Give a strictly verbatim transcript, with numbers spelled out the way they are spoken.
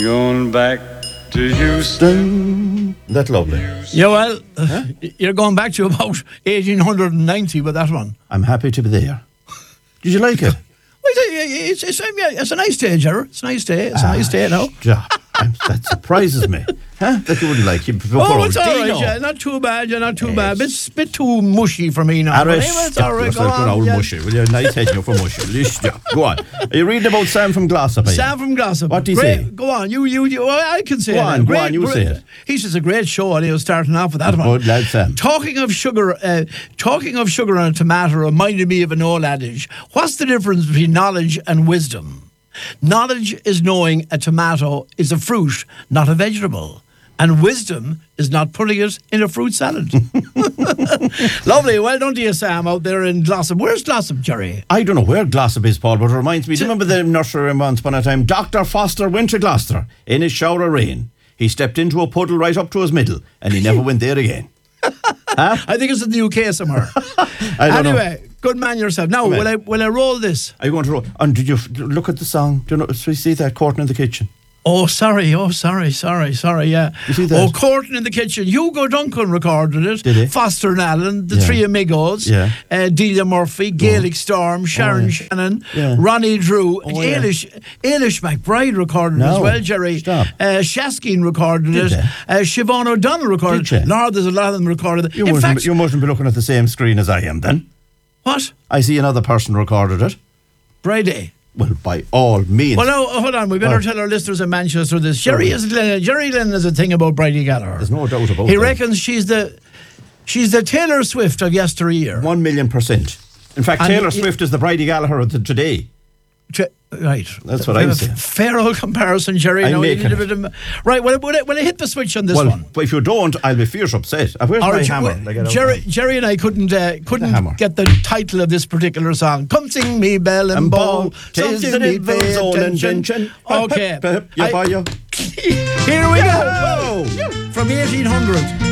Going back to Houston. That's lovely. Yeah, well, huh? You're going back to about eighteen ninety with that one. I'm happy to be there. Did you like it? It's, it's, it's a nice day, Gerard. It's a nice day. It's a nice day now. Yeah, that surprises me. Huh? That you wouldn't like. You oh, it's all right, yeah. Not too bad, yeah, not too yes. bad. It's a bit too mushy for me now. Right, it's all right, go on. Old Yeah. mushy. Well, you're nice head, you're for mushy. Yeah. Go on. Are you reading about Sam from Glossop? Sam from Glossop. What do you great. say? Go on. You, you, you. I can say go it. On, go great, on, you great, say it. He says a great show, and he was starting off with that one. Good lad, Sam. Talking of sugar, uh, talking of sugar on a tomato reminded me of an old adage. What's the difference between knowledge and wisdom? Knowledge is knowing a tomato is a fruit, not a vegetable. And wisdom is not putting it in a fruit salad. Lovely. Well done to you, Sam, out there in Glossop. Where's Glossop, Jerry? I don't know where Glossop is, Paul, but it reminds me. Do you remember the nursery once upon a time? Doctor Foster went to Gloucester in his shower of rain. He stepped into a puddle right up to his middle, and he never went there again. Huh? I think it's in the U K somewhere. I don't anyway, know. Good man yourself. Now, will I, will I roll this? Are you going to roll? And did you f- look at the song? Do you know? So you see that Courtney in the Kitchen? Oh, sorry. Oh, sorry, sorry, sorry, yeah. You see that? Oh, Courtney in the Kitchen. Hugo Duncan recorded it. Did he? Foster and Allen, the Yeah. three amigos. Yeah. Uh, Delia Murphy, Gaelic Storm, Sharon yeah. Shannon, Yeah. Ronnie Drew. Oh, yeah. Ailish, Ailish McBride recorded it No. as well, Jerry. Stop. Uh, Shaskeen recorded Did it. they? Uh, Siobhan O'Donnell recorded Did it. they? Lord, there's a lot of them recorded it. You in mustn't, fact, you mustn't be looking at the same screen as I am then. what? I see another person recorded it. Friday. Well, by all means. Well, no, hold on. We better Oh. tell our listeners in Manchester this. Jerry is Jerry Lynn is a thing about Bridie Gallagher. There's no doubt about He that. reckons she's the she's the Taylor Swift of yesteryear. One million percent. In fact, And Taylor it- Swift is the Bridie Gallagher of the today. Ch- right. That's what I'm F- saying. Fair old comparison, Jerry. I'm No, you making need a bit of- right. Well, will I, will I hit the switch on this Well, one? but if you don't, I'll be fierce upset. Uh, Where's All my right, hammer? well, Like, I don't Jerry, know. Jerry and I couldn't uh, hammer. couldn't get the title of this particular song. Come sing me bell and, And ball. ball, 'tis the me devil's pay own attention. invention. Okay. Yeah, I- boy, yeah. Here we go. Whoa. From eighteen hundred.